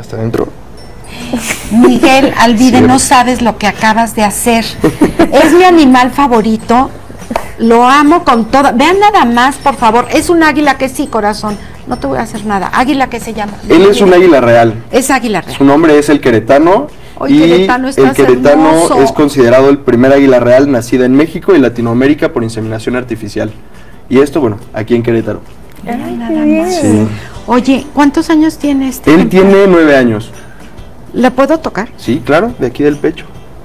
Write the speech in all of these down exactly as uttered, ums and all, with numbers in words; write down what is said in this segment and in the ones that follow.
hasta adentro. Miguel Alvide, Sí. no sabes lo que acabas de hacer. Es mi animal favorito. Lo amo con toda. Vean nada más, por favor. Es un águila que sí, corazón. No te voy a hacer nada. Águila que se llama. Él es un águila real. Es águila real. Su nombre es el queretano. Ay, y queretano, el estás queretano hermoso. es considerado el primer águila real nacida en México y Latinoamérica por inseminación artificial. Y esto, bueno, aquí en Querétaro. Vean nada qué bien. más. Sí. Oye, ¿cuántos años tiene este? Él ejemplar? tiene nueve años. ¿Le puedo tocar? Sí, claro, de aquí del pecho.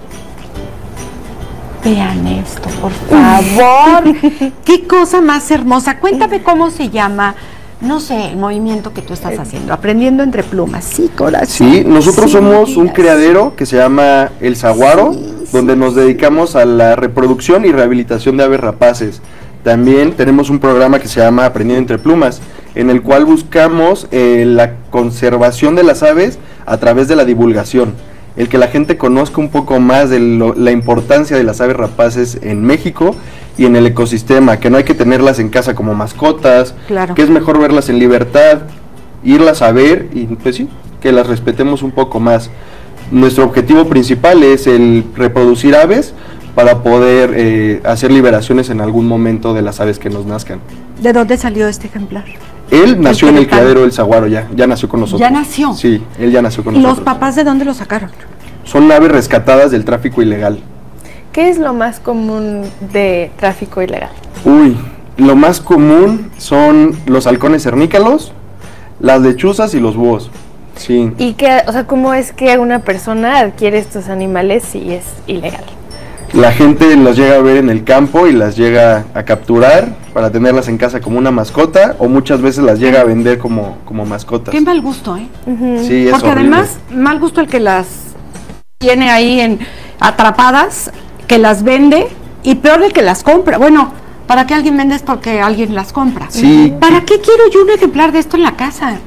Vean esto, por favor. Qué cosa más hermosa. Cuéntame cómo se llama, no sé, el movimiento que tú estás haciendo, aprendiendo entre plumas. Sí, corazón. Sí, nosotros Sí, somos un digas. criadero que se llama El Saguaro, Sí, donde sí. nos dedicamos a la reproducción y rehabilitación de aves rapaces. También tenemos un programa que se llama Aprendiendo entre Plumas, en el cual buscamos eh, la conservación de las aves a través de la divulgación. El que la gente conozca un poco más de lo- la importancia de las aves rapaces en México y en el ecosistema, que no hay que tenerlas en casa como mascotas, Claro. que es mejor verlas en libertad, irlas a ver y pues sí, que las respetemos un poco más. Nuestro objetivo principal es el reproducir aves para poder eh, hacer liberaciones en algún momento de las aves que nos nazcan. ¿De dónde salió este ejemplar? Él nació en el queretano. criadero del Saguaro, ya, ya nació con nosotros. ¿Ya nació? Sí, él ya nació con ¿Los nosotros. papás de dónde lo sacaron? Son aves rescatadas del tráfico ilegal. ¿Qué es lo más común de tráfico ilegal? Uy, lo más común son los halcones cernícalos, las lechuzas y los búhos. Sí. ¿Y qué, o sea, cómo es que una persona adquiere estos animales si es ilegal? La gente las llega a ver en el campo y las llega a capturar para tenerlas en casa como una mascota, o muchas veces las llega a vender como, como mascotas. Qué mal gusto, ¿eh? Ujú. Sí, es Porque horrible. además, mal gusto el que las tiene ahí en atrapadas, que las vende, y peor el que las compra. Bueno, ¿para qué alguien vende es porque alguien las compra? Sí. ¿Para qué quiero yo un ejemplar de esto en la casa?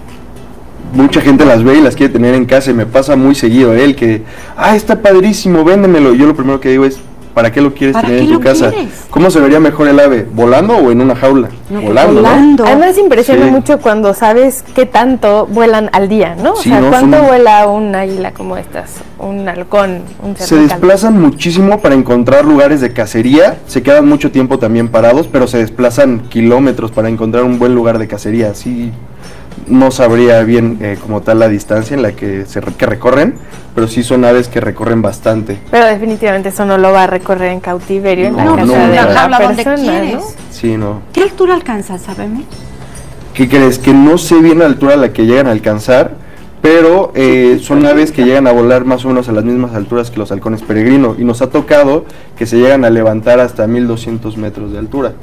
Mucha gente las ve y las quiere tener en casa y me pasa muy seguido él que, ah, está padrísimo, véndemelo. Y yo lo primero que digo es, ¿para qué lo quieres ¿Para tener qué en tu lo casa? quieres? ¿Cómo se vería mejor el ave? ¿Volando o en una jaula? No, volando, ¿no? volando. Además impresiona Sí. mucho cuando sabes qué tanto vuelan al día, ¿no? Sí, o sea, no, ¿cuánto son- vuela un águila como estas? Un halcón, un Se cernical. desplazan muchísimo para encontrar lugares de cacería, se quedan mucho tiempo también parados, pero se desplazan kilómetros para encontrar un buen lugar de cacería. Así no sabría bien eh, como tal la distancia en la que se re- que recorren, pero sí son aves que recorren bastante. Pero definitivamente eso no lo va a recorrer en cautiverio en la No, casa no, de en la la jaula donde persona, quieres. ¿no? Sí, no. ¿Qué altura alcanza, sabemos? ¿Qué crees? Que no sé bien la altura a la que llegan a alcanzar, pero eh, son aves que llegan a volar más o menos a las mismas alturas que los halcones peregrino, y nos ha tocado que se llegan a levantar hasta mil doscientos metros de altura.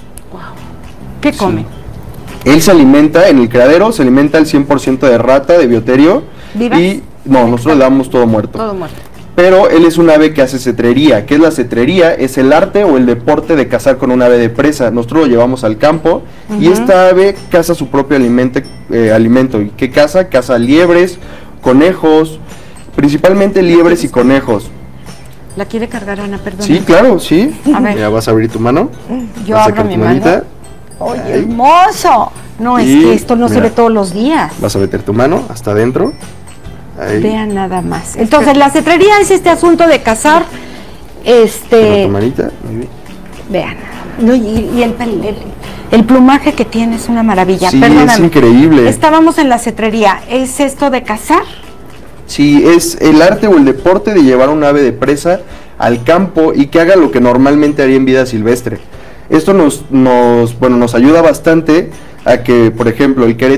¿Qué Sí. come? Él se alimenta, en el criadero, se alimenta el cien por ciento de rata, de bioterio, ¿Vivas? y no, nosotros le damos todo muerto. Todo muerto. Pero él es un ave que hace cetrería. ¿Qué es la cetrería? Es el arte o el deporte de cazar con un ave de presa. Nosotros lo llevamos al campo y Ujú. esta ave caza su propio alimento. Eh, alimento. ¿Y qué caza? Caza liebres, conejos, principalmente liebres y conejos. ¿La quiere cargar, Ana? Perdón. Sí, claro, sí. A ver. Ya vas a abrir tu mano. Yo vas a abro sacar mi tu mano. manita, ¡Oye, Ahí. hermoso! No, es Y que esto no se mira. ve todos los días. Vas a meter tu mano hasta adentro. Ahí. Vean nada más. Entonces, la cetrería es este asunto de cazar, Saca este, tu manita. Muy bien. vean, no, y, y el, pel- el- el plumaje que tiene es una maravilla. Sí, Perdóname. es increíble. Estábamos en la cetrería. ¿Es esto de cazar? Sí, es el arte o el deporte de llevar un ave de presa al campo y que haga lo que normalmente haría en vida silvestre. Esto nos, nos, bueno, nos ayuda bastante a que, por ejemplo, el queretano